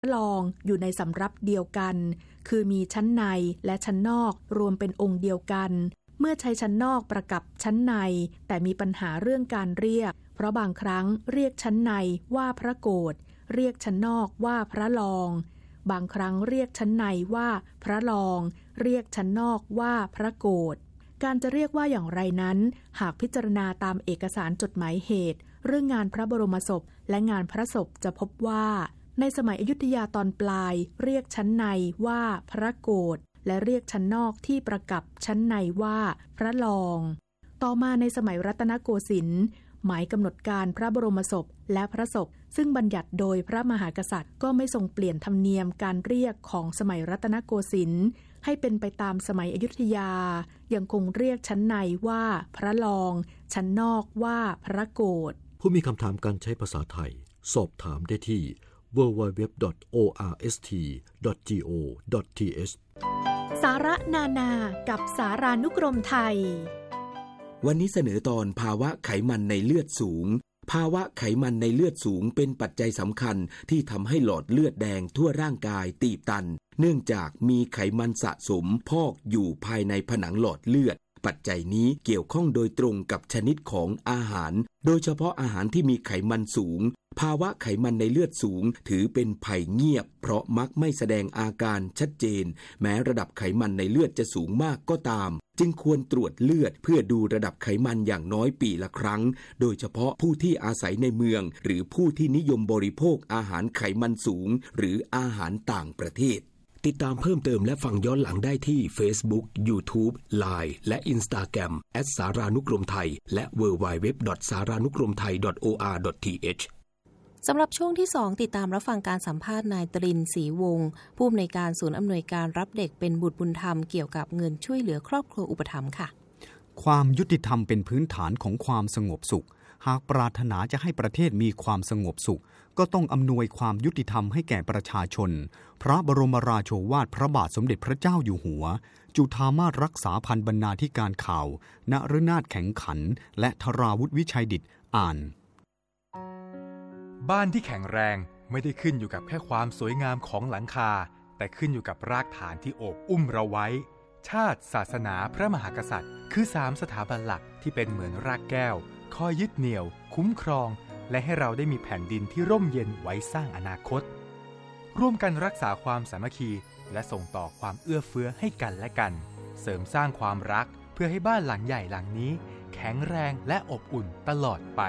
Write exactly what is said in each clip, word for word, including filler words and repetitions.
รองอยู่ในสำรับเดียวกันคือมีชั้นในและชั้นนอกรวมเป็นองค์เดียวกันเมื่อใช้ชั้นนอกประกับชั้นในแต่มีปัญหาเรื่องการเรียกเพราะบางครั้งเรียกชั้นในว่าพระโกฏเรียกชั้นนอกว่าพระรองบางครั้งเรียกชั้นในว่าพระรองเรียกชั้นนอกว่าพระโกฏการจะเรียกว่าอย่างไรนั้นหากพิจารณาตามเอกสารจดหมายเหตุเรื่องงานพระบรมศพและงานพระศพจะพบว่าในสมัยอยุธยาตอนปลายเรียกชั้นในว่าพระโกฏและเรียกชั้นนอกที่ประกับชั้นในว่าพระรองต่อมาในสมัยรัตนโกสินทร์หมายกำหนดการพระบรมศพและพระศพซึ่งบัญญัติโดยพระมหากษัตริย์ก็ไม่ทรงเปลี่ยนธรรมเนียมการเรียกของสมัยรัตนโกสินทร์ให้เป็นไปตามสมัยอยุธยายังคงเรียกชั้นในว่าพระรองชั้นนอกว่าพระโกฏผู้มีคำถามการใช้ภาษาไทยสอบถามได้ที่ ดับเบิลยู ดับเบิลยู ดับเบิลยู ดอท โอ อาร์ เอส ที ดอท จี โอ ดอท ที เอชสาระนานากับสารานุกรมไทยวันนี้เสนอตอนภาวะไขมันในเลือดสูงภาวะไขมันในเลือดสูงเป็นปัจจัยสำคัญที่ทำให้หลอดเลือดแดงทั่วร่างกายตีบตันเนื่องจากมีไขมันสะสมพอกอยู่ภายในผนังหลอดเลือดปัจจัยนี้เกี่ยวข้องโดยตรงกับชนิดของอาหารโดยเฉพาะอาหารที่มีไขมันสูงภาวะไขมันในเลือดสูงถือเป็นภัยเงียบเพราะมักไม่แสดงอาการชัดเจนแม้ระดับไขมันในเลือดจะสูงมากก็ตามจึงควรตรวจเลือดเพื่อดูระดับไขมันอย่างน้อยปีละครั้งโดยเฉพาะผู้ที่อาศัยในเมืองหรือผู้ที่นิยมบริโภคอาหารไขมันสูงหรืออาหารต่างประเทศติดตามเพิ่มเติมและฟังย้อนหลังได้ที่ Facebook, YouTube, ไลน์ และ Instagram แอท สารานุกรมไทยและ ดับเบิลยู ดับเบิลยู ดับเบิลยู ดอท สารานุกรมไทย ดอท โอ อาร์ ดอท ที เอชสำหรับช่วงที่สองติดตามรับฟังการสัมภาษณ์นายตรินทร์ศรีวงศ์ผู้อำนวยการศูนย์อำนวยการรับเด็กเป็นบุตรบุญธรรมเกี่ยวกับเงินช่วยเหลือครอบครัวอุปถัมภ์ค่ะความยุติธรรมเป็นพื้นฐานของความสงบสุขหากปรารถนาจะให้ประเทศมีความสงบสุขก็ต้องอำนวยความยุติธรรมให้แก่ประชาชนพระบรมราโชวาทพระบาทสมเด็จพระเจ้าอยู่หัวจุฑามาสรักษาพันบรรณาธิการข่าวนฤนาถแข็งขันและธราวุฒิวิชัยดิษฐ์อ่านบ้านที่แข็งแรงไม่ได้ขึ้นอยู่กับแค่ความสวยงามของหลังคาแต่ขึ้นอยู่กับรากฐานที่โอบอุ้มเราไว้ชาติศาสนาพระมหากษัตริย์คือสามสถาบันหลักที่เป็นเหมือนรากแก้วคอยยึดเหนี่ยวคุ้มครองและให้เราได้มีแผ่นดินที่ร่มเย็นไว้สร้างอนาคตร่วมกันรักษาความสามัคคีและส่งต่อความเอื้อเฟื้อให้กันและกันเสริมสร้างความรักเพื่อให้บ้านหลังใหญ่หลังนี้แข็งแรงและอบอุ่นตลอดไป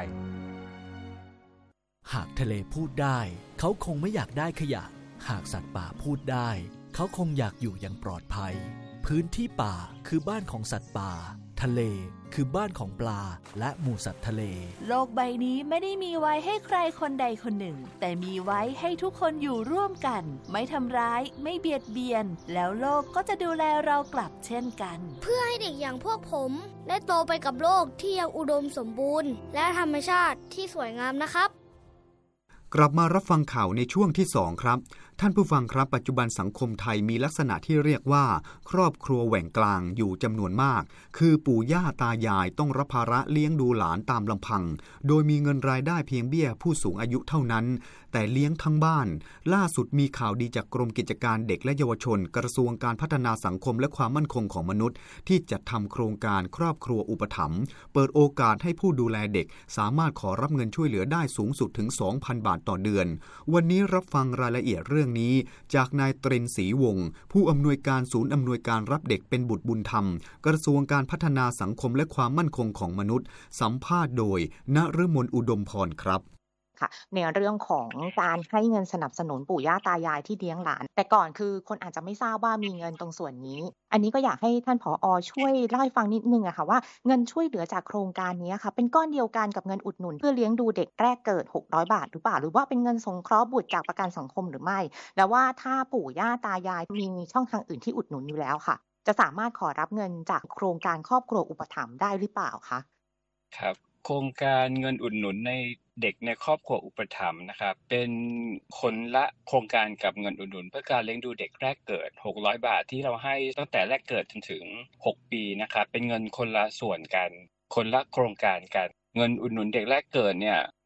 หากทะเลพูดได้เขาคงไม่อยากได้ขยะหากสัตว์ป่าพูดได้เขาคงอยากอยู่อย่างปลอดภัยพื้นที่ป่าคือบ้านของสัตว์ป่าทะเลคือบ้านของปลาและหมู่สัตว์ทะเลโลกใบนี้ไม่ได้มีไว้ให้ใครคนใดคนหนึ่งแต่มีไว้ให้ทุกคนอยู่ร่วมกันไม่ทำร้ายไม่เบียดเบียนแล้วโลกก็จะดูแลเรากลับเช่นกันเพื่อให้เด็กอย่างพวกผมได้โตไปกับโลกที่ยังอุดมสมบูรณ์และธรรมชาติที่สวยงามนะครับกลับมารับฟังข่าวในช่วงที่สองครับท่านผู้ฟังครับปัจจุบันสังคมไทยมีลักษณะที่เรียกว่าครอบครัวแหว่งกลางอยู่จำนวนมากคือปู่ย่าตายายต้องรับภาระเลี้ยงดูหลานตามลำพังโดยมีเงินรายได้เพียงเบี้ยผู้สูงอายุเท่านั้นแต่เลี้ยงทั้งบ้านล่าสุดมีข่าวดีจากกรมกิจการเด็กและเยาวชนกระทรวงการพัฒนาสังคมและความมั่นคงของมนุษย์ที่จัดทำโครงการครอบครัวอุปถัมภ์เปิดโอกาสให้ผู้ดูแลเด็กสามารถขอรับเงินช่วยเหลือได้สูงสุดถึง สองพัน บาทต่อเดือนวันนี้รับฟังรายละเอียดเรื่องนี้จากนายตรินทร์ศรีวงศ์ผู้อำนวยการศูนย์อำนวยการรับเด็กเป็นบุตรบุญธรรมกระทรวงการพัฒนาสังคมและความมั่นคงของมนุษย์สัมภาษณ์โดยณฤมลอุดมพรครับในเรื่องของการให้เงินสนับสนุนปู่ย่าตายายที่เลี้ยงหลานแต่ก่อนคือคนอาจจะไม่ทราบว่ามีเงินตรงส่วนนี้อันนี้ก็อยากให้ท่านผอ.ช่วยเล่าให้ฟังนิดนึงอะค่ะว่าเงินช่วยเหลือจากโครงการนี้ค่ะเป็นก้อนเดียวกันกับเงินอุดหนุนเพื่อเลี้ยงดูเด็กแรกเกิดหกร้อยบาทหรือเปล่าหรือว่าเป็นเงินสงเคราะห์บุตรจากประกันสังคมหรือไม่แล้วว่าถ้าปู่ย่าตายายมีช่องทางอื่นที่อุดหนุนอยู่แล้วค่ะจะสามารถขอรับเงินจากโครงการครอบครัวอุปถัมภ์ได้หรือเปล่าคะครับโครงการเงินอุดหนุนในเด็กในครอบครัวอุปถัมภ์นะครับเป็นคนละโครงการกับเงินอุดหนุนเพื่อการเลี้ยงดูเด็กแรกเกิดหกร้อยบาทที่เราให้ตั้งแต่แรกเกิดจนถึงหกปีนะครับเป็นเงินคนละส่วนกันคนละโครงการกันเงินอุดหนุนเด็กแรกเกิดเนี่ย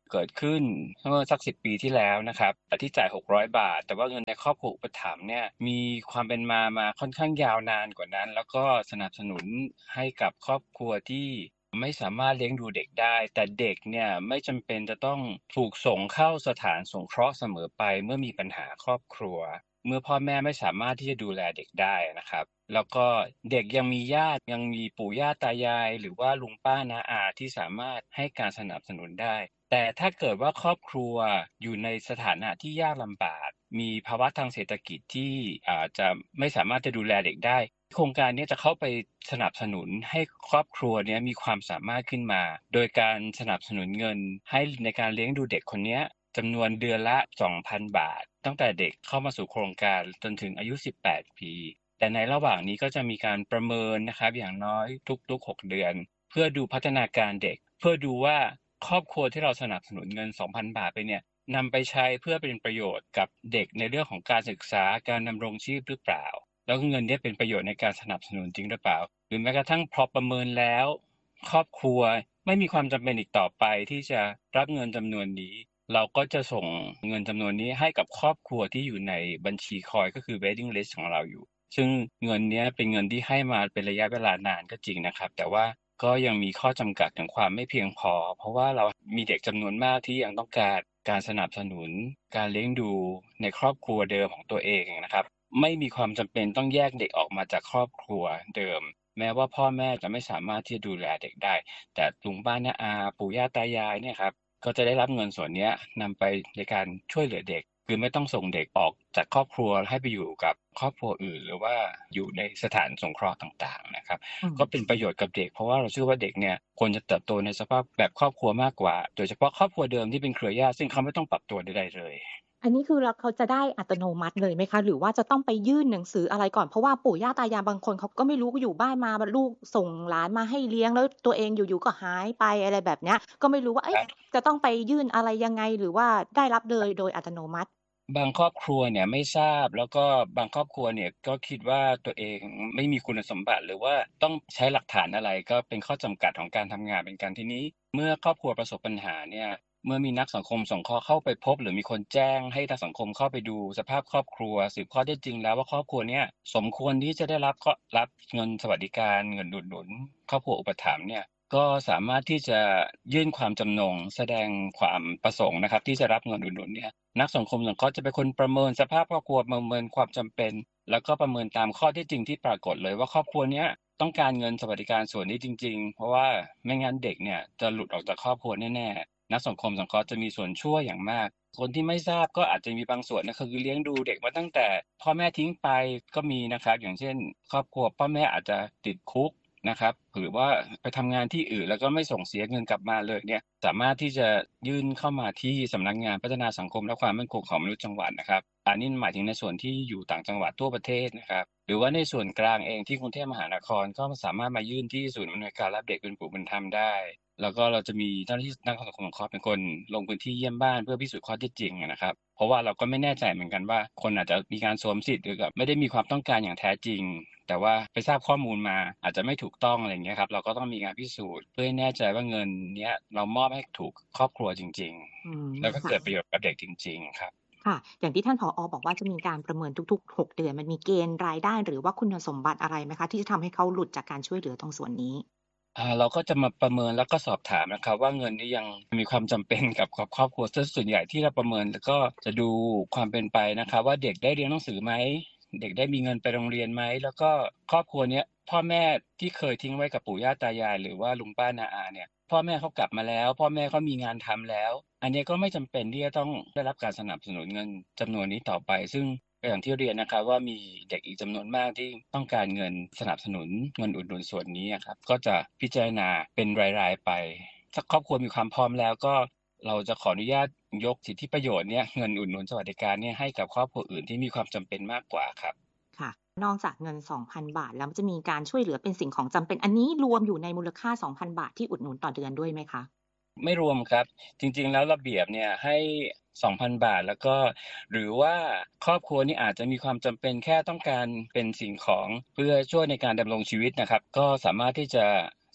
เกิดขึ้นเมื่อสักสิบปีที่แล้วนะครับที่จ่ายหกร้อยบาทแต่ว่าเงินในครอบครัวอุปถัมภ์เนี่ยมีความเป็นมามาค่อนข้างยาวนานกว่านั้นแล้วก็สนับสนุนให้กับครอบครัวที่ไม่สามารถเลี้ยงดูเด็กได้แต่เด็กเนี่ยไม่จำเป็นจะต้องถูกส่งเข้าสถานสงเคราะห์เสมอไปเมื่อมีปัญหาครอบครัวเมื่อพ่อแม่ไม่สามารถที่จะดูแลเด็กได้นะครับแล้วก็เด็กยังมีญาติยังมีปู่ย่าตายายหรือว่าลุงป้าน้าอาที่สามารถให้การสนับสนุนได้แต่ถ้าเกิดว่าครอบครัวอยู่ในสถานะที่ยากลำบากมีภาวะทางเศรษฐกิจที่อาจจะไม่สามารถจะดูแลเด็กได้โครงการนี้จะเข้าไปสนับสนุนให้ครอบครัวนี้มีความสามารถขึ้นมาโดยการสนับสนุนเงินให้ในการเลี้ยงดูเด็กคนนี้จำนวนเดือนละ สองพัน บาทตั้งแต่เด็กเข้ามาสู่โครงการจนถึงอายุสิบแปดปีแต่ในระหว่างนี้ก็จะมีการประเมินนะครับอย่างน้อยทุกๆหกเดือนเพื่อดูพัฒนาการเด็กเพื่อดูว่าครอบครัวที่เราสนับสนุนเงิน สองพัน บาทไปเนี่ยนำไปใช้เพื่อเป็นประโยชน์กับเด็กในเรื่องของการศึกษาการดำรงชีพหรือเปล่าแล้วเงินนี้เป็นประโยชน์ในการสนับสนุนจริงหรือเปล่าหรือแม้กระทั่งพอประเมินแล้วครอบครัวไม่มีความจำเป็นอีกต่อไปที่จะรับเงินจำนวนนี้เราก็จะส่งเงินจำนวนนี้ให้กับครอบครัวที่อยู่ในบัญชีคอยก็คือ waiting list ของเราอยู่ซึ่งเงินนี้เป็นเงินที่ให้มาเป็นระยะเวลานานก็จริงนะครับแต่ว่าก็ยังมีข้อจำกัดถึงความไม่เพียงพอเพราะว่าเรามีเด็กจำนวนมากที่ยังต้องการการสนับสนุนการเลี้ยงดูในครอบครัวเดิมของตัวเองนะครับไม่มีความจำเป็นต้องแยกเด็กออกมาจากครอบครัวเดิมแม้ว่าพ่อแม่จะไม่สามารถที่จะดูแลเด็กได้แต่ลุงป้าน้าอาปู่ย่าตายายเนี่ยครับก็จะได้รับเงินส่วนนี้นำไปในการช่วยเหลือเด็กคือไม่ต้องส่งเด็กออกจากครอบครัวให้ไปอยู่กับครอบครัวอื่นหรือว่าอยู่ในสถานสงเคราะห์ต่างๆนะครับก็เป็นประโยชน์กับเด็กเพราะว่าเราเชื่อว่าเด็กเนี่ยควรจะเติบโตในสภาพแบบครอบครัวมากกว่าโดยเฉพาะครอบครัวเดิมที่เป็นเครือญาติซึ่งเขาไม่ต้องปรับตัวใดๆเลยอันนี้คือเราเขาจะได้อัตโนมัติเลยไหมคะหรือว่าจะต้องไปยื่นหนังสืออะไรก่อนเพราะว่าปู่ย่าตายายบางคนเขาก็ไม่รู้อยู่บ้านมาลูกส่งหลานมาให้เลี้ยงแล้วตัวเองอยู่ๆก็หายไปอะไรแบบเนี้ยก็ไม่รู้ว่าเอ๊ะจะต้องไปยื่นอะไรยังไงหรือว่าได้รับเลยโดยอัตโนมัติบางครอบครัวเนี่ยไม่ทราบแล้วก็บางครอบครัวเนี่ยก็คิดว่าตัวเองไม่มีคุณสมบัติหรือว่าต้องใช้หลักฐานอะไรก็เป็นข้อจำกัดของการทำงานเป็นการที่นี้เมื่อครอบครัวประสบปัญหาเนี่ยเมื่อมีนักสังคมสงเคราะห์เข้าไปพบหรือมีคนแจ้งให้นักสังคมเข้าไปดูสภาพครอบครัวสืบข้อเท็จจริงแล้วว่าครอบครัวเนี่ยสมควรที่จะได้รับก็รับเงินสวัสดิการเงินอุดหนุนครอบครัวอุปถัมภ์เนี่ยก็สามารถที่จะยื่นความจำนงแสดงความประสงค์นะครับที่จะรับเงินอุดหนุนเนี่ยนักสังคมสงเคราะห์จะเป็นคนประเมินสภาพครอบครัวประเมินความจำเป็นแล้วก็ประเมินตามข้อเท็จจริงที่ปรากฏเลยว่าครอบครัวเนี้ยต้องการเงินสวัสดิการส่วนนี้จริงๆเพราะว่าไม่งั้นเด็กเนี่ยจะหลุดออกจากครอบครัวแน่ๆนักสังคมสงเคราะห์จะมีส่วนช่วยอย่างมากคนที่ไม่ทราบก็อาจจะมีบางส่วนนะคือเลี้ยงดูเด็กมาตั้งแต่พ่อแม่ทิ้งไปก็มีนะครับอย่างเช่นครอบครัวพ่อแม่อาจจะติดคุกนะครับหรือว่าไปทำงานที่อื่นแล้วก็ไม่ส่งเสียเงินกลับมาเลยเนี่ยสามารถที่จะยื่นเข้ามาที่สำนักงานพัฒนาสังคมและความมั่นคงของมนุษย์จังหวัดนะครับอันนี้หมายถึงในส่วนที่อยู่ต่างจังหวัดทั่วประเทศนะครับหรือว่าในส่วนกลางเองที่กรุงเทพมหานครก็สามารถมายื่นที่ศูนย์อำนวยการรับเด็กเป็นบุตรบุญธรรมได้แล้วก็เราจะมีเจ้าหน้าที่นักสังคมสงเคราะห์เป็นคนลงพื้นที่เยี่ยมบ้านเพื่อพิสูจน์ข้อเท็จจริงนะครับเพราะว่าเราก็ไม่แน่ใจเหมือนกันว่าคนอาจจะมีการสวมสิทธิ์หรือกับไม่ได้มีความต้องการอย่างแท้จริงแต่ว่าไปทราบข้อมูลมาอาจจะไม่ถูกต้องอะไรอย่างเงี้ยครับเราก็ต้องมีการพิสูจน์เพื่อให้แน่ใจว่าเงินเนี้ยเรามอบให้ถูกครอบครัวจริงๆแล้วก็เกิดประโยชน์กับเด็กจริงๆครับค่ะอย่างที่ท่านผอ.บอกว่าจะมีการประเมินทุกๆหกเดือนมันมีเกณฑ์รายได้หรือว่าคุณสมบัติอะไรไหมคะที่จะทำให้เขาหลุดจากการช่วยเหลือตรงส่วนนี้อ่าเราก็จะมาประเมินแล้วก็สอบถามนะครับว่าเงินนี้ยังมีความจำเป็นกับครอบครัวส่วนใหญ่ที่เราประเมินแล้วก็จะดูความเป็นไปนะครับว่าเด็กได้เรียนหนังสือไหมเด็กได้มีเงินไปโรงเรียนไหมแล้วก็ครอบครัวเนี้ยพ่อแม่ที่เคยทิ้งไว้กับปู่ย่าตายายหรือว่าลุงป้าน้าอาเนี่ยพ่อแม่เขากลับมาแล้วพ่อแม่เขามีงานทำแล้วอันนี้ก็ไม่จำเป็นที่จะต้องได้รับการสนับสนุนเงินจำนวนนี้ต่อไปซึ่งอย่างที่เรียนนะครับว่ามีเด็กอีกจำนวนมากที่ต้องการเงินสนับสนุนเงินอุดหนุนส่วนนี้ครับก็จะพิจารณาเป็นรายๆไปถ้าครอบครัวมีความพร้อมแล้วก็เราจะขออนุญาตยกสิทธิประโยชน์เนี่ยเงินอุดหนุนสวัสดิการเนี่ยให้กับครอบครัวอื่นที่มีความจำเป็นมากกว่าครับค่ะนอกจากเงิน สองพัน บาทแล้วจะมีการช่วยเหลือเป็นสิ่งของจำเป็นอันนี้รวมอยู่ในมูลค่า สองพัน บาทที่อุดหนุนต่อเดือนด้วยไหมคะไม่รวมครับจริงๆแล้วระเบียบเนี่ยให้ สองพัน บาทแล้วก็หรือว่าครอบครัวนี้อาจจะมีความจำเป็นแค่ต้องการเป็นสิ่งของเพื่อช่วยในการดำรงชีวิตนะครับก็สามารถที่จะ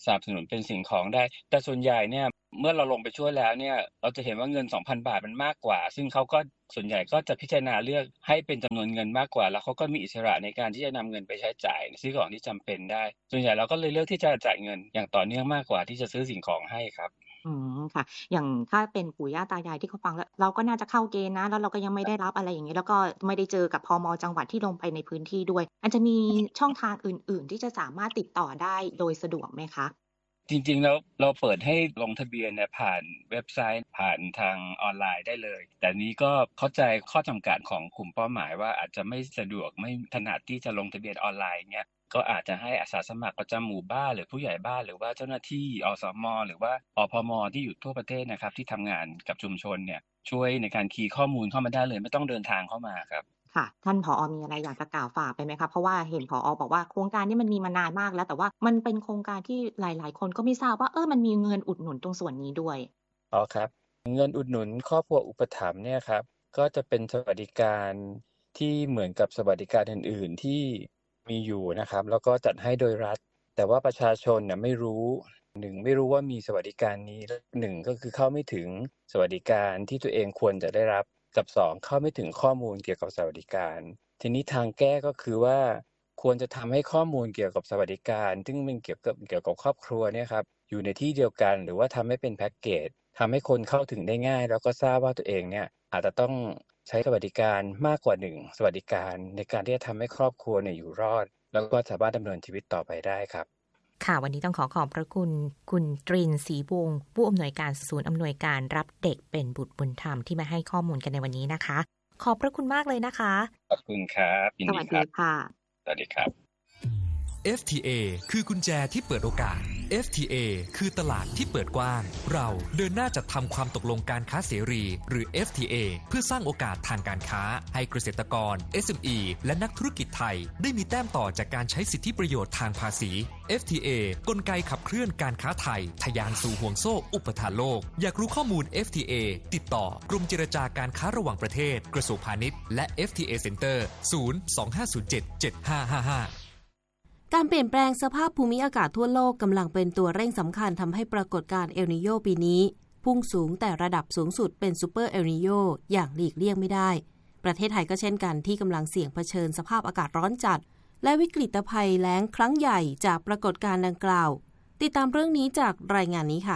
สนับสนุนเป็นสิ่งของได้แต่ส่วนใหญ่เนี่ยเมื่อเราลงไปช่วยแล้วเนี่ยเราจะเห็นว่าเงิน สองพัน บาทมันมากกว่าซึ่งเขาก็ส่วนใหญ่ก็จะพิจารณาเลือกให้เป็นจำนวนเงินมากกว่าแล้วเขาก็มีอิสระในการที่จะนำเงินไปใช้จ่ายซื้อของที่จำเป็นได้ส่วนใหญ่เราก็เลยเลือกที่จะจ่ายเงินอย่างต่อเนื่องมากกว่าที่จะซื้อสิ่งของให้ครับอืมค่ะอย่างถ้าเป็นปู่ย่าตายายที่เขาฟังแล้วเราก็น่าจะเข้าเกณฑ์นะแล้วเราก็ยังไม่ได้รับอะไรอย่างนี้แล้วก็ไม่ได้เจอกับพม.จังหวัดที่ลงไปในพื้นที่ด้วยอาจจะมีช่องทางอื่นๆที่จะสามารถติดต่อได้โดยสะดวกไหมคะจริงๆแล้วเราเปิดให้ลงทะเบียนเนี่ยผ่านเว็บไซต์ผ่านทางออนไลน์ได้เลยแต่นี้ก็เข้าใจข้อจำกัดของกลุ่มเป้าหมายว่าอาจจะไม่สะดวกไม่ถนัดที่จะลงทะเบียนออนไลน์เนี่ยก็อาจจะให้อาสาสมัครประจำหมู่บ้านหรือผู้ใหญ่บ้านหรือว่าเจ้าหน้าที่อสม.หรือว่าอพม.ที่อยู่ทั่วประเทศนะครับที่ทำงานกับชุมชนเนี่ยช่วยในการคีย์ข้อมูลเข้ามาได้เลยไม่ต้องเดินทางเข้ามาครับค่ะท่านผอ.มีอะไรอยากจะกล่าวฝากไปไหมคะเพราะว่าเห็นผอ.บอกว่าโครงการนี้มันมีมานานมากแล้วแต่ว่ามันเป็นโครงการที่หลายๆคนก็ไม่ทราบว่าเออมันมีเงินอุดหนุนตรงส่วนนี้ด้วยอ๋อครับเงินอุดหนุนครอบครัวอุปถัมภ์เนี่ยครับก็จะเป็นสวัสดิการที่เหมือนกับสวัสดิการอื่นๆที่มีอยู่นะครับแล้วก็จัดให้โดยรัฐแต่ว่าประชาชนเนี่ยไม่รู้หนึ่งไม่รู้ว่ามีสวัสดิการนี้หนึ่งก็คือเข้าไม่ถึงสวัสดิการที่ตัวเองควรจะได้รับกับสองเข้าไม่ถึงข้อมูลเกี่ยวกับสวัสดิการทีนี้ทางแก้ก็คือว่าควรจะทำให้ข้อมูลเกี่ยวกับสวัสดิการซึ่งเป็นเกี่ยวกับเกี่ยวกับครอบครัวเนี่ยครับอยู่ในที่เดียวกันหรือว่าทำให้เป็นแพ็กเกจทำให้คนเข้าถึงได้ง่ายแล้วก็ทราบว่าตัวเองเนี่ยอาจจะต้องใช้สวัสดิการมากกว่าหนึ่งสวัสดิการในการที่จะทำให้ครอบครัวเนี่ยอยู่รอดแล้วก็สามารถดำเนินชีวิตต่อไปได้ครับค่ะวันนี้ต้องขอขอบพระคุณคุณตรินศรีวงศ์ผู้อำนวยการศูนย์อำนวยการรับเด็กเป็นบุตรบุญธรรมที่มาให้ข้อมูลกันในวันนี้นะคะขอบพระคุณมากเลยนะคะขอบคุณครับยินดีครับสวัสดีค่ะสวัสดีครับเอฟ ที เอ คือกุญแจที่เปิดโอกาส เอฟ ที เอ คือตลาดที่เปิดกว้างเราเดินหน้าจัดทำความตกลงการค้าเสรีหรือ เอฟ ที เอ เพื่อสร้างโอกาสทางการค้าให้เกษตรกร เอส เอ็ม อี และนักธุรกิจไทยได้มีแต้มต่อจากการใช้สิทธิประโยชน์ทางภาษี เอฟ ที เอ กลไกขับเคลื่อนการค้าไทยทะยานสู่ห่วงโซ่อุปทานโลกอยากรู้ข้อมูล เอฟ ที เอ ติดต่อกรมเจรจาการค้าระหว่างประเทศกระทรวงพาณิชย์และ เอฟ ที เอ Center ศูนย์ สอง ห้า ศูนย์ เจ็ด เจ็ด ห้า ห้า ห้าการเปลี่ยนแปลงสภาพภูมิอากาศทั่วโลกกำลังเป็นตัวเร่งสำคัญทำให้ปรากฏการณ์เอลนีโญปีนี้พุ่งสูงแต่ระดับสูงสุดเป็นซูเปอร์เอลนีโญอย่างหลีกเลี่ยงไม่ได้ประเทศไทยก็เช่นกันที่กำลังเสี่ยงเผชิญสภาพอากาศร้อนจัดและวิกฤตภัยแล้งครั้งใหญ่จากปรากฏการณ์ดังกล่าวติดตามเรื่องนี้จากรายงานนี้ค่ะ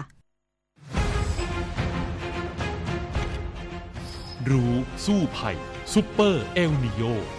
รู้สู้ภัยซูเปอร์เอลนีโญ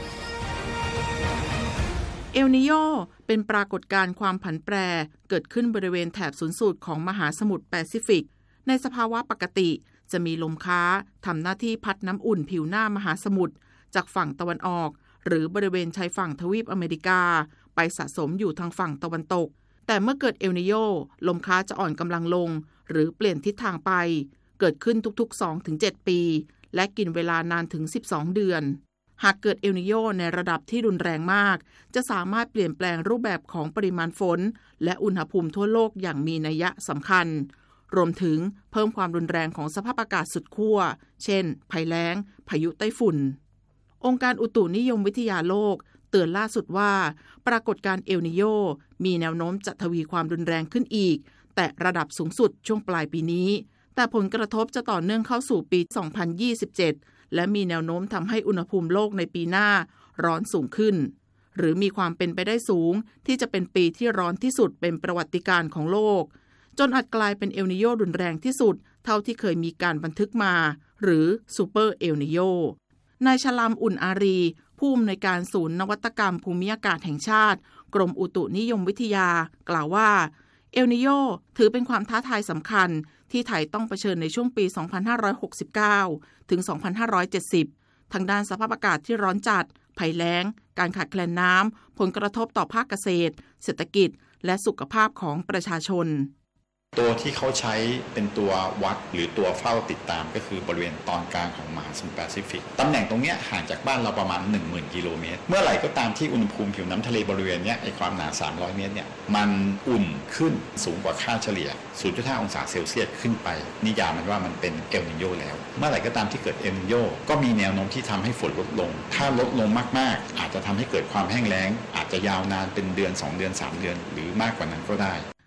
เอลนีโญเป็นปรากฏการณ์ความผันแปรเกิดขึ้นบริเวณแถบศูนย์สูตรของมหาสมุทรแปซิฟิกในสภาวะปกติจะมีลมค้าทำหน้าที่พัดน้ำอุ่นผิวหน้ามหาสมุทรจากฝั่งตะวันออกหรือบริเวณชายฝั่งทวีปอเมริกาไปสะสมอยู่ทางฝั่งตะวันตกแต่เมื่อเกิดเอลนีโญลมค้าจะอ่อนกำลังลงหรือเปลี่ยนทิศทางไปเกิดขึ้นทุกๆ สองถึงเจ็ด ปีและกินเวลานานถึงสิบสองเดือนหากเกิดเอลนีโญในระดับที่รุนแรงมากจะสามารถเปลี่ยนแปลงรูปแบบของปริมาณฝนและอุณหภูมิทั่วโลกอย่างมีนัยสำคัญรวมถึงเพิ่มความรุนแรงของสภาพอากาศสุดขั้วเช่นภัยแล้งพายุไต้ฝุ่นองค์การอุตุนิยมวิทยาโลกเตือนล่าสุดว่าปรากฏการณ์เอลนีโญมีแนวโน้มจะทวีความรุนแรงขึ้นอีกแต่ระดับสูงสุดช่วงปลายปีนี้แต่ผลกระทบจะต่อเนื่องเข้าสู่ปีสองพันยี่สิบเจ็ดและมีแนวโน้มทำให้อุณหภูมิโลกในปีหน้าร้อนสูงขึ้นหรือมีความเป็นไปได้สูงที่จะเป็นปีที่ร้อนที่สุดเป็นประวัติการณ์ของโลกจนอาจกลายเป็นเอลนีโญรุนแรงที่สุดเท่าที่เคยมีการบันทึกมาหรือซูเปอร์เอลนีโญนายชลามอุ่นอารีผู้อำนวยการศูนย์นวัตกรรมภูมิอากาศแห่งชาติกรมอุตุนิยมวิทยากล่าวว่าเอลนีโญถือเป็นความท้าทายสำคัญที่ไทยต้องเผชิญในช่วงปีสองพันห้าร้อยหกสิบเก้าถึงสองพันห้าร้อยเจ็ดสิบทางด้านสภาพอากาศที่ร้อนจัดภัยแล้งการขาดแคลนน้ำผลกระทบต่อภาคเกษตรเศรษฐกิจและสุขภาพของประชาชนตัวที่เขาใช้เป็นตัววัดหรือตัวเฝ้าติดตามก็คือบริเวณตอนกลางของมหาสมุทรแปซิฟิกตำแหน่งตรงนี้ห่างจากบ้านเราประมาณ หนึ่งหมื่น กิโลเมตรเมื่อไหร่ก็ตามที่อุณหภูมิผิวน้ำทะเลบริเวณนี้ไอความหนาสามร้อยเมตรเนี่ยมันอุ่นขึ้นสูงกว่าค่าเฉลี่ย ศูนย์จุดห้า องศาเซลเซียสขึ้นไปนิยามมันว่ามันเป็นเอลนีโญแล้วเมื่อไหร่ก็ตามที่เกิดเอลนีโญก็มีแนวโน้มที่ทำให้ฝนลดลงถ้าลดลงมากๆอาจจะทำให้เกิดความแห้งแล้งอาจจะยาวนานเป็นเดือนสองเดือนสามเดือนหรือมากกว่านั้นก็ได้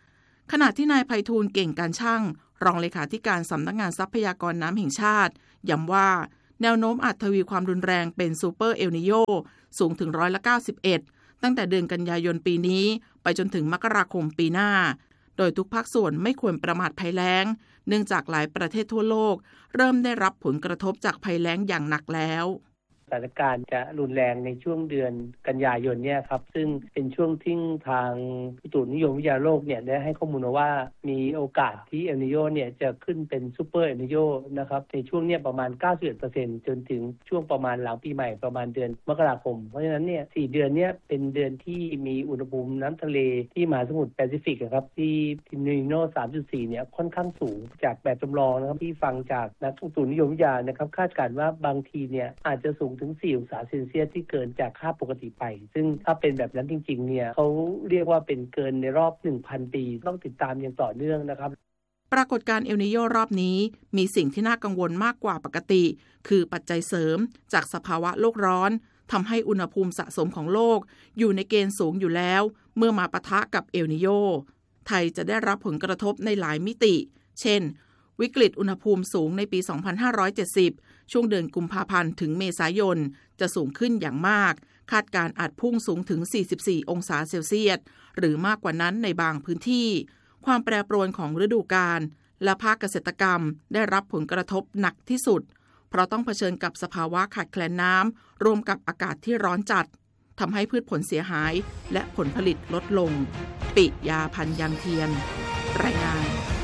ขณะที่นายไพฑูรย์เก่งการช่างรองเลขาธิการสำนักงานทรัพยากรน้ำแห่งชาติย้ำว่าแนวโน้มอาจทวีความรุนแรงเป็นซูเปอร์เอลนิโญสูงถึงร้อยละเก้าสิบเอ็ดตั้งแต่เดือนกันยายนปีนี้ไปจนถึงมกราคมปีหน้าโดยทุกภาคส่วนไม่ควรประมาทภัยแล้งเนื่องจากหลายประเทศทั่วโลกเริ่มได้รับผลกระทบจากภัยแล้งอย่างหนักแล้วสถานการณ์จะรุนแรงในช่วงเดือนกันยายนเนี่ยครับซึ่งเป็นช่วงที่ทางอุตุนิยมวิทยาโลกเนี่ยได้ให้ข้อมูลมาว่ามีโอกาสที่เอลนิโญเนี่ยจะขึ้นเป็นซูเปอร์เอลนิโญนะครับในช่วงเนี้ยประมาณ เก้าสิบเอ็ดเปอร์เซ็นต์ จนถึงช่วงประมาณหลังปีใหม่ประมาณเดือนมกราคมเพราะฉะนั้นเนี่ยสี่เดือนเนี้ยเป็นเดือนที่มีอุณหภูมิน้ำทะเลที่มหาสมุทรแปซิฟิกครับที่เอลนิโญ สามจุดสี่ เนี่ยค่อนข้างสูงจากแบบจำลองนะครับที่ฟังจากนักอุตุนิยมวิทยานะครับคาดการณ์ว่าบางทีเนี่ยอาจจะสูงถึงสี่องศาเซลเซียสที่เกินจากค่าปกติไปซึ่งถ้าเป็นแบบนั้นจริงๆเนี่ยเขาเรียกว่าเป็นเกินในรอบ หนึ่งพัน ปีต้องติดตามอย่างต่อเนื่องนะครับปรากฏการณ์เอลนิโญรอบนี้มีสิ่งที่น่ากังวลมากกว่าปกติคือปัจจัยเสริมจากสภาวะโลกร้อนทำให้อุณหภูมิสะสมของโลกอยู่ในเกณฑ์สูงอยู่แล้วเมื่อมาปะทะกับเอลนิโญไทยจะได้รับผลกระทบในหลายมิติเช่นวิกฤตอุณหภูมิสูงในปี สองพันห้าร้อยเจ็ดสิบ ช่วงเดือนกุมภาพันธ์ถึงเมษายนจะสูงขึ้นอย่างมากคาดการณ์อาจพุ่งสูงถึง สี่สิบสี่ องศาเซลเซียสหรือมากกว่านั้นในบางพื้นที่ความแปรปรวนของฤดูกาลและภาคเกษตรกรรมได้รับผลกระทบหนักที่สุดเพราะต้องเผชิญกับสภาวะขาดแคลนน้ำรวมกับอากาศที่ร้อนจัดทำให้พืชผลเสียหายและผลผลิตลดลงปิยาพันธ์ยางเทียนรายงาน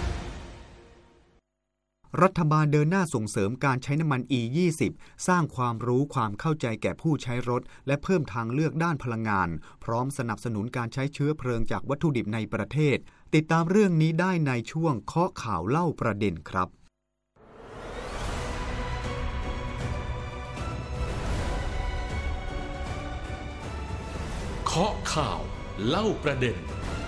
รัฐบาลเดินหน้าส่งเสริมการใช้น้ำมัน อี ยี่สิบ สร้างความรู้ความเข้าใจแก่ผู้ใช้รถและเพิ่มทางเลือกด้านพลังงานพร้อมสนับสนุนการใช้เชื้อเพลิงจากวัตถุดิบในประเทศติดตามเรื่องนี้ได้ในช่วงเคาะข่าวเล่าประเด็นครับเคาะข่าวเล่าประเด็น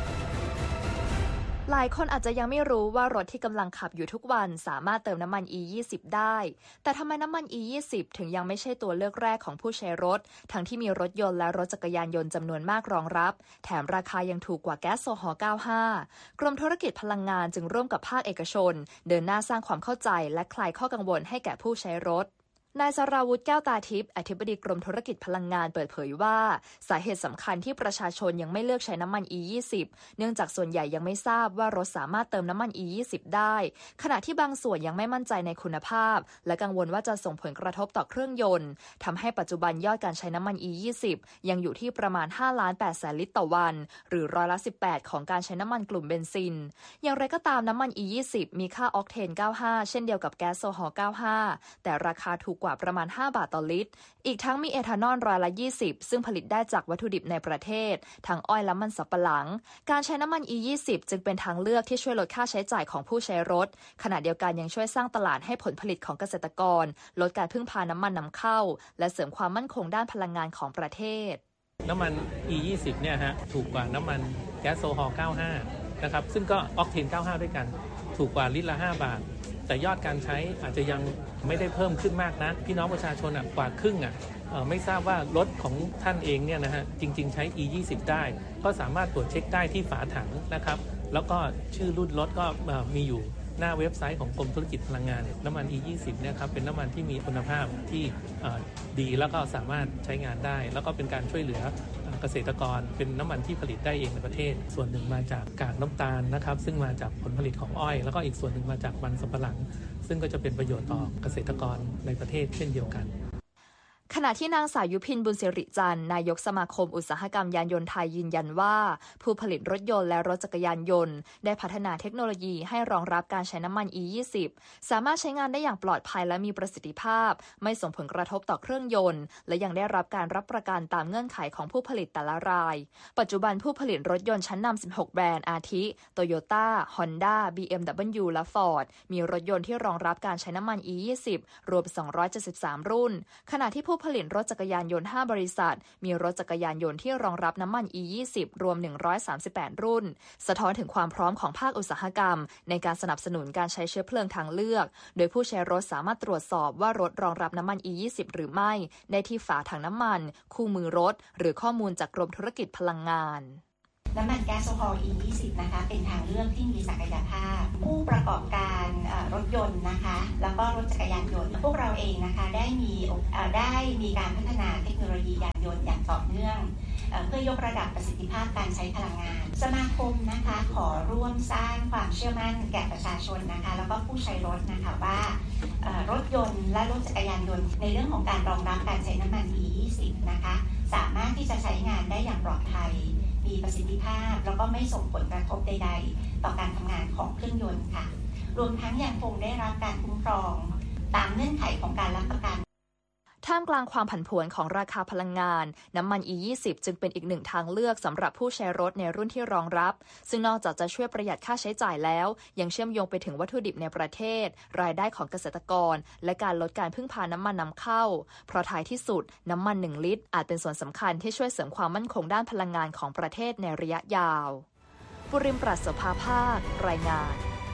หลายคนอาจจะยังไม่รู้ว่ารถที่กำลังขับอยู่ทุกวันสามารถเติมน้ำมัน อี ยี่สิบ ได้แต่ทำไมน้ำมัน อี ยี่สิบ ถึงยังไม่ใช่ตัวเลือกแรกของผู้ใช้รถทั้งที่มีรถยนต์และรถจักรยานยนต์จำนวนมากรองรับแถมราคายังถูกกว่าแก๊สโซฮอล์ เก้าสิบห้า กรมธุรกิจพลังงานจึงร่วมกับภาคเอกชนเดินหน้าสร้างความเข้าใจและคลายข้อกังวลให้แก่ผู้ใช้รถนายสราวุธแก้วตาทิพย์อธิบดีกรมธุรกิจพลังงานเปิดเผยว่าสาเหตุสำคัญที่ประชาชนยังไม่เลือกใช้น้ำมัน อี ยี่สิบ เนื่องจากส่วนใหญ่ยังไม่ทราบว่ารถสามารถเติมน้ำมัน อี ยี่สิบ ได้ขณะที่บางส่วนยังไม่มั่นใจในคุณภาพและกังวลว่าจะส่งผลกระทบต่อเครื่องยนต์ทำให้ปัจจุบันยอดการใช้น้ำมัน อี ยี่สิบ ยังอยู่ที่ประมาณ ห้าล้านแปดแสนลิตรต่อวันหรือร้อยละสิบแปดของการใช้น้ำมันกลุ่มเบนซินอย่างไรก็ตามน้ำมัน อี ยี่สิบ มีค่าออกเทน เก้าสิบห้า เช่นเดียวกับแก๊สโซฮอล์ เก้าสิบห้า แต่ราคาถูกกว่าประมาณห้าบาทต่อลิตรอีกทั้งมีเอทานอลร้อยละยี่สิบซึ่งผลิตได้จากวัตถุดิบในประเทศทั้งอ้อยและมันสำปะหลังการใช้น้ำมัน อี ยี่สิบ จึงเป็นทางเลือกที่ช่วยลดค่าใช้จ่ายของผู้ใช้รถขณะเดียวกันยังช่วยสร้างตลาดให้ผลผลิตของเกษตรกรลดการพึ่งพาน้ำมันนำเข้าและเสริมความมั่นคงด้านพลังงานของประเทศน้ำมัน อี ยี่สิบ เนี่ยฮะถูกกว่าน้ำมันแก๊สโซฮอล์ เก้าสิบห้า นะครับซึ่งก็ออกเทน เก้าสิบห้า ด้วยกันถูกกว่าลิตรละห้าบาทแต่ยอดการใช้อาจจะยังไม่ได้เพิ่มขึ้นมากนะพี่น้องประชาชนอ่ะกว่าครึ่งอ่ะไม่ทราบว่ารถของท่านเองเนี่ยนะฮะจริงๆใช้ อี ยี่สิบ ได้ก็สามารถตรวจเช็คได้ที่ฝาถังนะครับแล้วก็ชื่อรุ่นรถก็มีอยู่หน้าเว็บไซต์ของกรมธุรกิจพลังงานน้ำมัน อี ยี่สิบ เนี่ยครับเป็นน้ำมันที่มีคุณภาพที่ดีแล้วก็สามารถใช้งานได้แล้วก็เป็นการช่วยเหลือเกษตรกรเป็นน้ำมันที่ผลิตได้เองในประเทศส่วนหนึ่งมาจากกากน้ำตาลนะครับซึ่งมาจากผลผลิตของอ้อยแล้วก็อีกส่วนหนึ่งมาจากมันสำปะหลังซึ่งก็จะเป็นประโยชน์ต่อเกษตรกรในประเทศเช่นเดียวกันขณะที่นางสาวยุพินบุญสิริจันทร์นายกสมาคมอุตสาหกรรมยานยนต์ไทยยืนยันว่าผู้ผลิตรถยนต์และรถจักรยานยนต์ได้พัฒนาเทคโนโลยีให้รองรับการใช้น้ำมัน อี ยี่สิบ สามารถใช้งานได้อย่างปลอดภัยและมีประสิทธิภาพไม่ส่งผลกระทบต่อเครื่องยนต์และยังได้รับการรับประกันตามเงื่อนไขของผู้ผลิตแต่ละรายปัจจุบันผู้ผลิตรถยนต์ชั้นนำสิบหกแบรนด์อาทิ Toyota Honda บี เอ็ม ดับเบิลยู และ Ford มีรถยนต์ที่รองรับการใช้น้ำมัน อี ยี่สิบ รวมสองร้อยเจ็ดสิบสามรุ่นขณะที่ผู้ผลิตรถจักรยานยนต์ห้าบริษัทมีรถจักรยานยนต์ที่รองรับน้ำมัน อี ยี่สิบ รวมหนึ่งร้อยสามสิบแปดรุ่นสะท้อนถึงความพร้อมของภาคอุตสาหกรรมในการสนับสนุนการใช้เชื้อเพลิงทางเลือกโดยผู้ใช้รถสามารถตรวจสอบว่ารถรองรับน้ำมัน อี ยี่สิบ หรือไม่ได้ที่ฝาถังน้ำมันคู่มือรถหรือข้อมูลจากกรมธุรกิจพลังงานน้ำมันแก๊สโซฮอล์ อี ยี่สิบ นะคะเป็นทางเลือกที่มีศักยภาพผู้ประกอบการรถยนต์นะคะแล้วก็รถจักรยานยนต์พวกเราเองนะคะได้มีได้มีการพัฒนาเทคโนโลยียานยนต์อย่างต่อเนื่องเพื่อยกระดับประสิทธิภาพการใช้พลังงานสมาคมนะคะขอร่วมสร้างความเชื่อมั่นแก่ประชาชนนะคะแล้วก็ผู้ใช้รถนะคะว่ารถยนต์และรถจักรยานยนต์ในเรื่องของการรองรับการใช้น้ำมัน อี ยี่สิบ นะคะสามารถที่จะใช้งานได้อย่างปลอดภัยมีประสิทธิภาพแล้วก็ไม่ส่งผลกระทบใดๆต่อการทำงานของเครื่องยนต์ค่ะรวมทั้งยังคงได้รับการคุ้มครองตามเงื่อนไขของการรับประกันท่ามกลางความผันผวนของราคาพลังงานน้ำมัน อี ยี่สิบ จึงเป็นอีกหนึ่งทางเลือกสำหรับผู้ใช้รถในรุ่นที่รองรับซึ่งนอกจากจะช่วยประหยัดค่าใช้จ่ายแล้วยังเชื่อมโยงไปถึงวัตถุดิบในประเทศรายได้ของเกษตรกรและการลดการพึ่งพาน้ำมันนำเข้าเพราะท้ายที่สุดน้ำมันหนึ่งลิตรอาจเป็นส่วนสำคัญที่ช่วยเสริมความมั่นคงด้านพลังงานของประเทศในระยะยาวปุริมปรัชโสภาภาครายงาน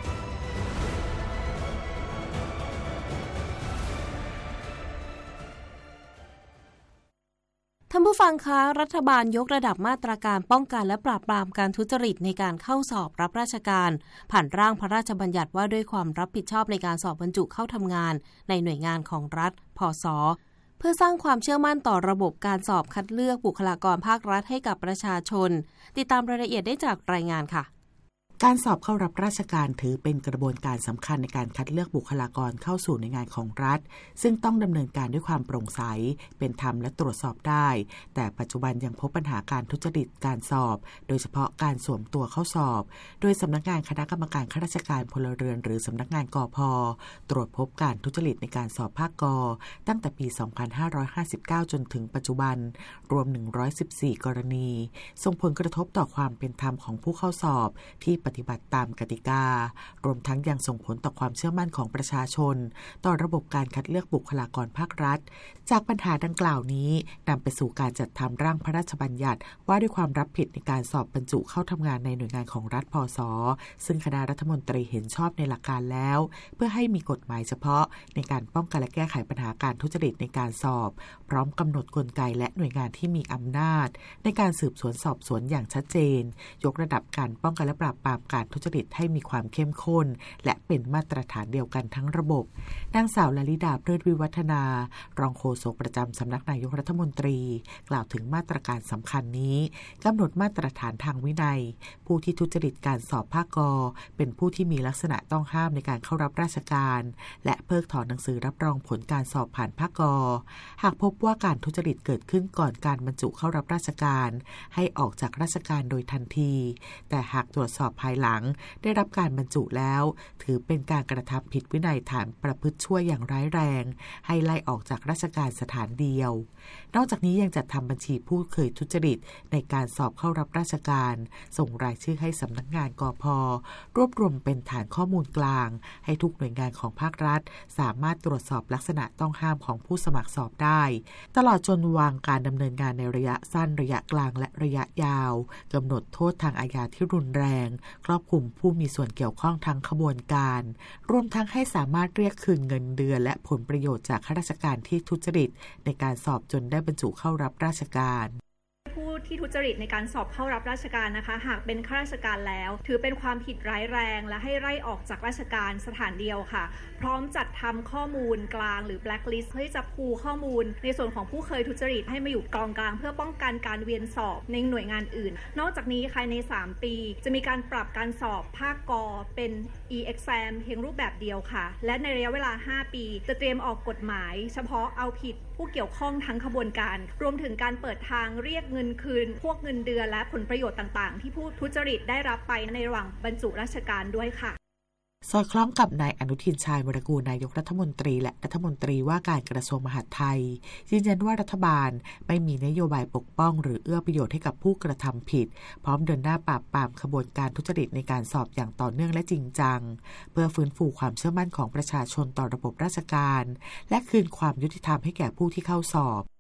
ท่านผู้ฟังคะรัฐบาลยกระดับมาตรการป้องกันและปราบปรามการทุจริตในการเข้าสอบรับราชการผ่านร่างพระราชบัญญัติว่าด้วยความรับผิดชอบในการสอบบรรจุเข้าทำงานในหน่วยงานของรัฐพศ.เพื่อสร้างความเชื่อมั่นต่อระบบการสอบคัดเลือกบุคลากรภาครัฐให้กับประชาชนติดตามรายละเอียดได้จากรายงานค่ะการสอบเข้ารับราชการถือเป็นกระบวนการสำคัญในการคัดเลือกบุคลากรเข้าสู่ในงานของรัฐซึ่งต้องดำเนินการด้วยความโปร่งใสเป็นธรรมและตรวจสอบได้แต่ปัจจุบันยังพบปัญหาการทุจริตการสอบโดยเฉพาะการสวมตัวเข้าสอบโดยสำนักงานคณะกรรมการข้าราชการพลเรือนหรือสำนักงานกพ.ตรวจพบการทุจริตในการสอบภาคก.ตั้งแต่ปี สองพันห้าร้อยห้าสิบเก้า จนถึงปัจจุบันรวมหนึ่งร้อยสิบสี่กรณีส่งผลกระทบต่อความเป็นธรรมของผู้เข้าสอบที่ปฏิบัติตามกติการวมทั้งยังส่งผลต่อความเชื่อมั่นของประชาชนต่อระบบการคัดเลือกบุคลากรภาครัฐจากปัญหาดังกล่าวนี้นำไปสู่การจัดทำร่างพระราชบัญญัติว่าด้วยความรับผิดในการสอบบรรจุเข้าทำงานในหน่วยงานของรัฐพศ.ซึ่งคณะรัฐมนตรีเห็นชอบในหลักการแล้วเพื่อให้มีกฎหมายเฉพาะในการป้องกันและแก้ไขปัญหาการทุจริตในการสอบพร้อมกำหนดกลไกและหน่วยงานที่มีอำนาจในการสืบสวนสอบสวนอย่างชัดเจนยกระดับการป้องกันและปราบปรามการทุจริตให้มีความเข้มข้นและเป็นมาตรฐานเดียวกันทั้งระบบนางสาวลลิดาเพลิดวิวัฒนารองโฆษกประจำสำนักนายกรัฐมนตรีกล่าวถึงมาตรการสำคัญนี้กำหนดมาตรฐานทางวินัยผู้ที่ทุจริตการสอบภาคก.เป็นผู้ที่มีลักษณะต้องห้ามในการเข้ารับราชการและเพิกถอนหนังสือรับรองผลการสอบผ่านภาคก.หากพบว่าการทุจริตเกิดขึ้นก่อนการบรรจุเข้ารับราชการให้ออกจากราชการโดยทันทีแต่หากตรวจสอบภายหลังได้รับการบรรจุแล้วถือเป็นการกระทำผิดวินัยฐานประพฤติชั่วอย่างร้ายแรงให้ไล่ออกจากราชการสถานเดียวนอกจากนี้ยังจัดทำบัญชีผู้เคยทุจริตในการสอบเข้ารับราชการส่งรายชื่อให้สำนักงานกพ.รวบรวมเป็นฐานข้อมูลกลางให้ทุกหน่วยงานของภาครัฐสามารถตรวจสอบลักษณะต้องห้ามของผู้สมัครสอบได้ตลอดจนวางการดำเนินงานในระยะสั้นระยะกลางและระยะยาวกำหนดโทษทางอาญาที่รุนแรงครอบคลุมผู้มีส่วนเกี่ยวข้องทั้งขบวนการรวมทั้งให้สามารถเรียกคืนเงินเดือนและผลประโยชน์จากข้าราชการที่ทุจริตในการสอบจนได้บรรจุเข้ารับราชการผู้ที่ทุจริตในการสอบเข้ารับราชการนะคะหากเป็นข้าราชการแล้วถือเป็นความผิดร้ายแรงและให้ไล่ออกจากราชการสถานเดียวค่ะพร้อมจัดทำข้อมูลกลางหรือ blacklist เพื่อจะพูข้อมูลในส่วนของผู้เคยทุจริตให้มาอยู่กองกลางเพื่อป้องกันการเวียนสอบในหน่วยงานอื่นนอกจากนี้ภายในสามปีจะมีการปรับการสอบภาคก.เป็น e-exam เพียงรูปแบบเดียวค่ะและในระยะเวลาห้าปีจะเตรียมออกกฎหมายเฉพาะเอาผิดผู้เกี่ยวข้องทั้งขบวนการรวมถึงการเปิดทางเรียกเงินคืนพวกเงินเดือนและผลประโยชน์ต่างๆที่ผู้ทุจริตได้รับไปในระหว่างบรรจุราชการด้วยค่ะสอดคล้องกับนายอนุทินชาญวิรากูลนายกรัฐมนตรีและรัฐมนตรีว่าการกระทรวงมหาดไทยยืนยันว่ารัฐบาลไม่มีนโยบายปกป้องหรือเอื้อประโยชน์ให้กับผู้กระทำผิดพร้อมเดินหน้าปราบปรามขบวนการทุจริตในการสอบอย่างต่อเนื่องและจริงจังเพื่อฟื้นฟูความเชื่อมั่นของประชาชนต่อระบบราชการและคืนความยุติธรรมให้แก่ผู้ที่เข้าสอบ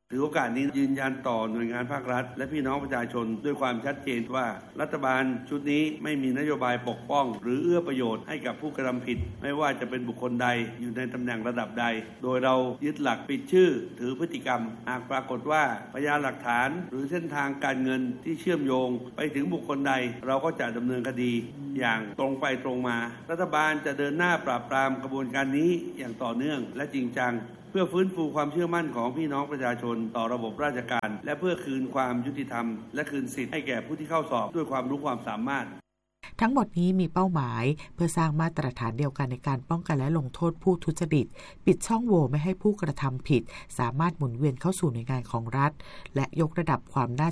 ถือโอกาสนี้ยืนยันต่อหน่วยงานภาครัฐและพี่น้องประชาชนด้วยความชัดเจนว่ารัฐบาลชุดนี้ไม่มีนโยบายปกป้องหรือเอื้อประโยชน์ให้กับผู้กระทำผิดไม่ว่าจะเป็นบุคคลใดอยู่ในตำแหน่งระดับใดโดยเรายึดหลักปิดชื่อถือพฤติกรรมหากปรากฏว่าพยานหลักฐานหรือเส้นทางการเงินที่เชื่อมโยงไปถึงบุคคลใดเราก็จะดำเนินคดีอย่างตรงไปตรงมารัฐบาลจะเดินหน้าปราบปรามกระบวนการนี้อย่างต่อเนื่องและจริงจังเพื่อฟื้นฟูความเชื่อมั่นของพี่น้องประชาชนต่อระบบราชการและเพื่อคืนความยุติธรรมและคืนสิทธิ์ให้แก่ผู้ที่เข้าสอบด้วยความรู้ความสามารถทั้งหมดนี้มีเป้าหมายเพื่อสร้างมาตรฐานเดียวกันในการป้องกันและลงโทษผู้ทุจริตปิดช่องโหว่ไม่ให้ผู้กระทำผิดสามารถหมุนเวียนเข้าสู่หน่วยงานของรัฐและยกระดับความน่า